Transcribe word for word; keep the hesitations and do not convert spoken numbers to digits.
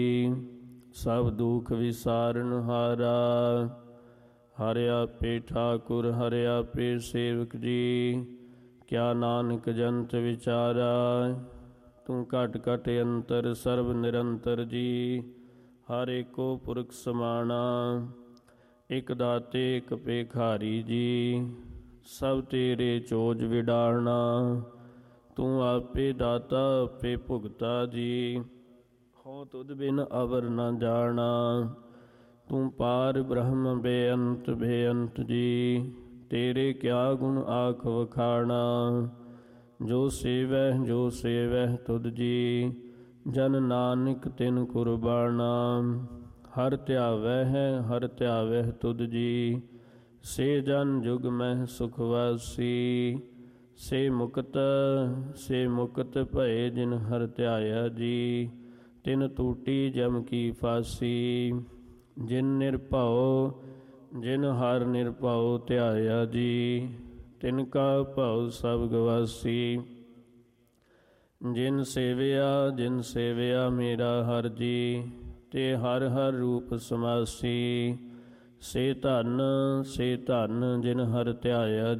ਸਭ ਦੁਖ ਵਿਸਾਰਨ ਹਾਰਾ। ਹਰਿ ਆਪੇ ਠਾਕੁਰ ਹਰਿ ਆਪੇ ਸੇਵਕ ਜੀ, ਕਿਆ ਨਾਨਕ ਜੰਤ ਵਿਚਾਰਾ। ਤੂੰ ਘਟ ਘਟ ਅੰਤਰ ਸਰਬ ਨਿਰੰਤਰ ਜੀ, ਹਰ ਏਕੋ ਪੁਰਖ ਸਮਾਣਾ। ਇਕ ਦਾਤੇ ਇਕ ਭੇਖਾਰੀ ਜੀ, ਸਭ ਤੇਰੇ ਚੋਜ ਵਿਡਾਰਨਾ। ਤੂੰ ਆਪੇ ਦਾਤਾ ਆਪੇ ਭੁਗਤਾ ਜੀ, ਹੋ ਤੁਧ ਬਿਨ ਅਵਰ ਨ ਜਾਣਾ। ਤੂੰ ਪਾਰ ਬ੍ਰਹਮ ਬੇਅੰਤ ਬੇਅੰਤ ਜੀ, ਤੇਰੇ ਕਿਆ ਗੁਣ ਆਖ ਵਖਾਣਾ। ਜੋ ਸੇਵੈ ਜੋ ਸੇਵੈ ਤੁਧ ਜੀ, ਜਨ ਨਾਨਕ ਤਿਨ ਕੁਰਬਾਨਾ। ਹਰ ਧਿਆਵੈ ਹੈ ਹਰ ਧਿਆਵੈ ਤੁਧ ਜੀ, ਸੇ ਜਨ ਜੁਗ ਮਹਿ ਸੁਖ ਵਾਸੀ। ਸੇ ਮੁਕਤ ਸੇ ਮੁਕਤ ਭਏ ਜਿਨ ਹਰ ਧਿਆਇਆ ਜੀ, ਤਿਨ ਟੂਟੀ ਜਮ ਕੀ ਫਾਸੀ। ਜਿਨ ਨਿਰਭਉ ਜਿਨ ਹਰ ਨਿਰਭਉ ਧਿਆਇਆ ਜੀ, ਤਿਨ ਕਾ ਭਉ ਸਭ ਗਵਾਸੀ। ਜਿਨ ਸੇਵਿਆ ਜਿਨ ਸੇਵਿਆ ਮੇਰਾ ਹਰ ਜੀ, ਤੇ ਹਰ ਹਰ ਰੂਪ ਸਮਾਸੀ। ਸੇ ਧਨ ਸੇ ਧਨ ਜਿਨ ਹਰ ਧਿਆਇਆ